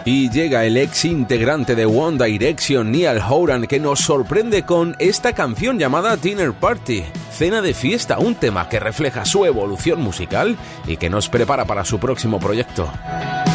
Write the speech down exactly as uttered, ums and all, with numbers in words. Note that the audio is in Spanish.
Y llega el ex integrante de One Direction, Niall Horan, que nos sorprende con esta canción llamada Dinner Party, cena de fiesta, un tema que refleja su evolución musical y que nos prepara para su próximo proyecto.